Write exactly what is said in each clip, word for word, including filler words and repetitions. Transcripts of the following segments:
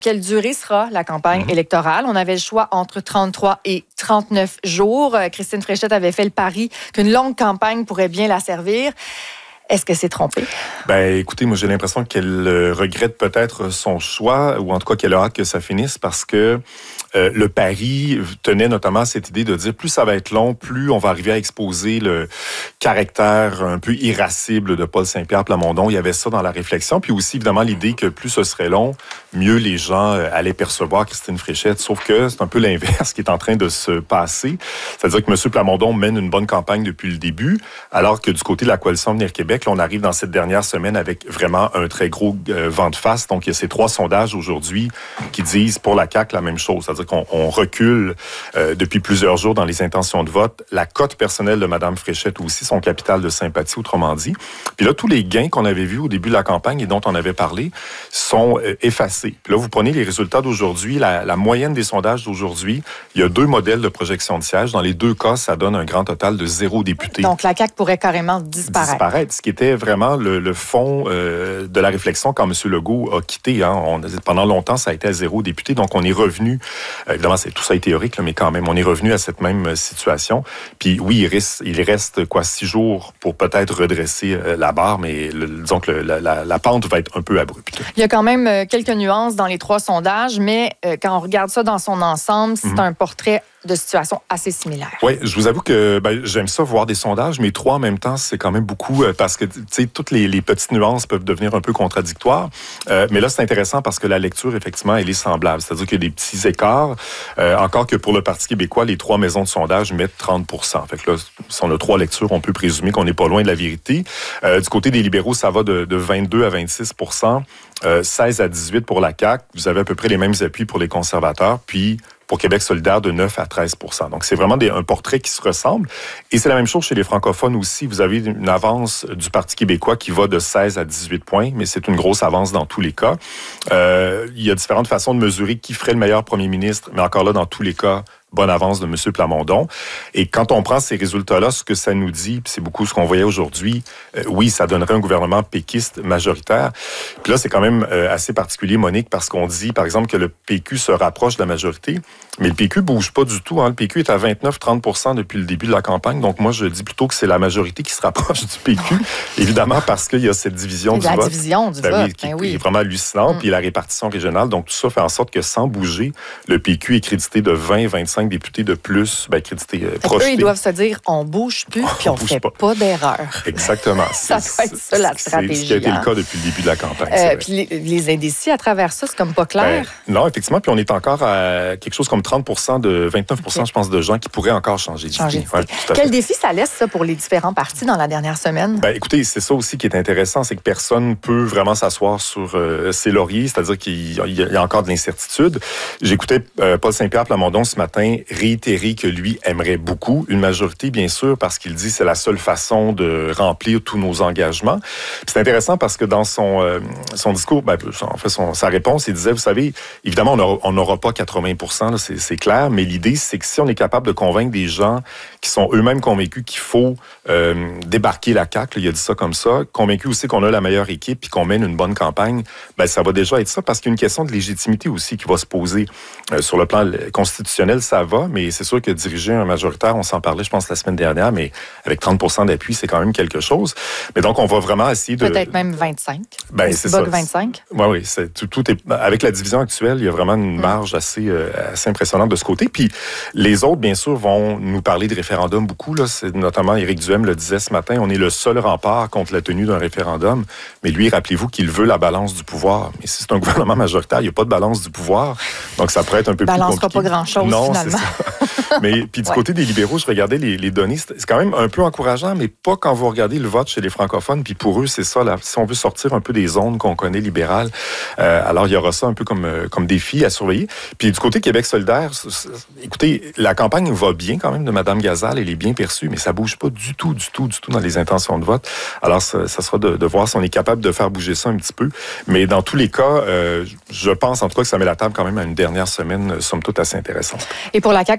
Quelle durée sera la campagne mmh. électorale? On avait le choix entre trente-trois et trente-neuf jours. Christine Fréchette avait fait le pari qu'une longue campagne pourrait bien la servir. Est-ce que c'est trompé? Ben, écoutez, moi, j'ai l'impression qu'elle regrette peut-être son choix, ou en tout cas qu'elle a hâte que ça finisse, parce que euh, le pari tenait notamment à cette idée de dire plus ça va être long, plus on va arriver à exposer le caractère un peu irascible de Paul Saint-Pierre Plamondon. Il y avait ça dans la réflexion. Puis aussi, évidemment, l'idée que plus ce serait long, mieux les gens allaient percevoir Christine Fréchette. Sauf que c'est un peu l'inverse qui est en train de se passer. C'est-à-dire que M. Plamondon mène une bonne campagne depuis le début, alors que du côté de la coalition Avenir Québec, là, on arrive dans cette dernière semaine avec vraiment un très gros euh, vent de face. Donc, il y a ces trois sondages aujourd'hui qui disent pour la C A Q la même chose. C'est-à-dire qu'on on recule euh, depuis plusieurs jours dans les intentions de vote. La cote personnelle de Mme Fréchette aussi, son capital de sympathie, autrement dit. Puis là, tous les gains qu'on avait vus au début de la campagne et dont on avait parlé sont euh, effacés. Puis là, vous prenez les résultats d'aujourd'hui, la, la moyenne des sondages d'aujourd'hui, il y a deux modèles de projection de sièges. Dans les deux cas, ça donne un grand total de zéro député. Donc, la C A Q pourrait carrément disparaître. Disparaître, ce qui était vraiment le, le fond euh, de la réflexion quand M. Legault a quitté. Hein. On, pendant longtemps, ça a été à zéro député. Donc, on est revenu, euh, évidemment, c'est, tout ça est théorique, là, mais quand même, on est revenu à cette même situation. Puis oui, il reste, il reste quoi, six jours pour peut-être redresser euh, la barre, mais le, disons que le, la, la, la pente va être un peu abrupte. Il y a quand même euh, quelques nuances dans les trois sondages, mais euh, quand on regarde ça dans son ensemble, c'est mm-hmm. un portrait de situation assez similaire. Oui, je vous avoue que ben, j'aime ça voir des sondages, mais trois en même temps, c'est quand même beaucoup euh, parce que tu sais, toutes les, les petites nuances peuvent devenir un peu contradictoires. Euh, mais là, c'est intéressant parce que la lecture, effectivement, elle est semblable. C'est-à-dire qu'il y a des petits écarts. Euh, encore que pour le Parti québécois, les trois maisons de sondage mettent trente pour cent. Fait que là, si on a trois lectures, on peut présumer qu'on n'est pas loin de la vérité. Euh, du côté des libéraux, ça va de, de vingt-deux à vingt-six pour cent, euh, seize à dix-huit pour la C A Q. Vous avez à peu près les mêmes appuis pour les conservateurs, puis pour Québec solidaire de neuf à treize pour cent. Donc, c'est vraiment des, un portrait qui se ressemble. Et c'est la même chose chez les francophones aussi. Vous avez une avance du Parti québécois qui va de seize à dix-huit points, mais c'est une grosse avance dans tous les cas. Euh, il y a différentes façons de mesurer qui ferait le meilleur premier ministre, mais encore là, dans tous les cas, bonne avance de M. Plamondon. Et quand on prend ces résultats-là, ce que ça nous dit, puis c'est beaucoup ce qu'on voyait aujourd'hui, euh, oui, ça donnerait un gouvernement péquiste majoritaire. Puis là, c'est quand même euh, assez particulier, Monique, parce qu'on dit, par exemple, que le P Q se rapproche de la majorité, mais le P Q bouge pas du tout. Hein. Le P Q est à vingt-neuf à trente pour cent depuis le début de la campagne. Donc moi, je dis plutôt que c'est la majorité qui se rapproche du P Q, évidemment parce qu'il y a cette division du la vote. La division du ben vote, oui, qui ben oui. est vraiment hallucinante. Mm. Puis la répartition régionale. Donc tout ça fait en sorte que sans bouger, le P Q est crédité de vingt à vingt-cinq députés de plus, ben, crédité, euh, projeté. Eux, ils doivent se dire, on bouge plus, puis on, on fait pas, pas d'erreur. Exactement. Ça doit être ça, la stratégie. C'est ce qui a été hein? le cas depuis le début de la campagne. Euh, puis les, les indécis, à travers ça, c'est comme pas clair. Ben, non, effectivement, puis on est encore à quelque chose comme trente pour cent de, vingt-neuf pour cent, okay. je pense, de gens qui pourraient encore changer d'idée. Changer d'idée. Ouais, quel défi ça laisse, ça, pour les différents partis dans la dernière semaine? Ben, écoutez, c'est ça aussi qui est intéressant, c'est que personne peut vraiment s'asseoir sur euh, ses lauriers, c'est-à-dire qu'il y a, il y a encore de l'incertitude. J'écoutais euh, Paul Saint-Pierre Plamondon ce matin réitérer que lui aimerait beaucoup une majorité, bien sûr, parce qu'il dit que c'est la seule façon de remplir tous nos engagements. Puis c'est intéressant parce que dans son, euh, son discours, ben, en fait, son, sa réponse, il disait, vous savez, évidemment, on n'aura pas quatre-vingts pour cent, là, c'est, c'est clair, mais l'idée, c'est que si on est capable de convaincre des gens qui sont eux-mêmes convaincus qu'il faut euh, débarquer la C A Q, là, il a dit ça comme ça, convaincus aussi qu'on a la meilleure équipe puis qu'on mène une bonne campagne, ben, ça va déjà être ça, parce qu'il y a une question de légitimité aussi qui va se poser. Euh, sur le plan constitutionnel, ça va, mais c'est sûr que diriger un majoritaire, on s'en parlait, je pense, la semaine dernière, mais avec trente pour cent d'appui, c'est quand même quelque chose. Mais donc, on va vraiment essayer de... Peut-être même vingt-cinq. Ben, c'est ça. vingt-cinq. Oui, oui. C'est, tout, tout est, avec la division actuelle, il y a vraiment une marge assez, euh, assez impressionnante de ce côté. Puis les autres, bien sûr, vont nous parler de référendum beaucoup. Là. C'est, notamment, Éric Duhem le disait ce matin, on est le seul rempart contre la tenue d'un référendum. Mais lui, rappelez-vous qu'il veut la balance du pouvoir. Mais si c'est un gouvernement majoritaire, il n'y a pas de balance du pouvoir. Donc, ça pourrait être un peu Balancera plus compliqué. pas grand-chose, non, finalement. C'est ça. Mais puis du ouais. côté des libéraux, je regardais les, les données. C'est quand même un peu encourageant, mais pas quand vous regardez le vote chez les francophones. Puis pour eux, c'est ça. Là, si on veut sortir un peu des zones qu'on connaît libérales, euh, alors il y aura ça un peu comme, euh, comme défi à surveiller. Puis du côté Québec solidaire, c'est, c'est, écoutez, la campagne va bien quand même de Mme Gazal. Elle est bien perçue, mais ça bouge pas du tout, du tout, du tout dans les intentions de vote. Alors, ça, ça sera de, de voir si on est capable de faire bouger ça un petit peu. Mais dans tous les cas, euh, je pense en tout cas que ça met la table quand même à une dernière semaine, somme toute assez intéressante. Et pour la C A Q, on peut penser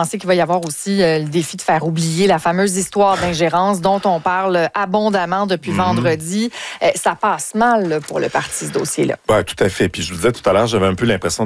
pensez qu'il va y avoir aussi euh, le défi de faire oublier la fameuse histoire d'ingérence dont on parle abondamment depuis mm-hmm. vendredi? Euh, ça passe mal là, pour le parti, ce dossier-là. Oui, tout à fait. Puis je vous disais tout à l'heure, j'avais un peu l'impression